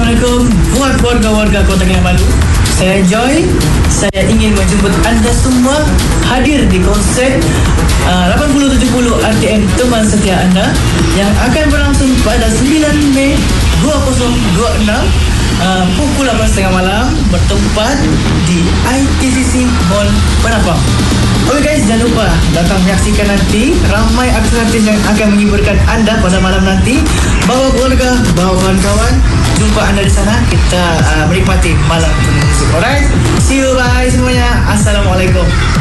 Assalamualaikum buat warga-warga Kota Kinabalu. Saya Joy. Saya ingin menjemput anda semua hadir di konsert 8070 RTM Teman Setia Anda yang akan berlangsung pada 9 Mei 2026 pukul 8.30 malam bertempat di ITCC Mall Penapang. Oke guys, jangan lupa datang menyaksikan nanti ramai artis-artis yang akan menghiburkan anda pada malam nanti. Bawa keluarga, bawa kawan-kawan, jumpa anda di sana. Kita menikmati malam penuh musik. Alright, see you, bye semuanya. Assalamualaikum.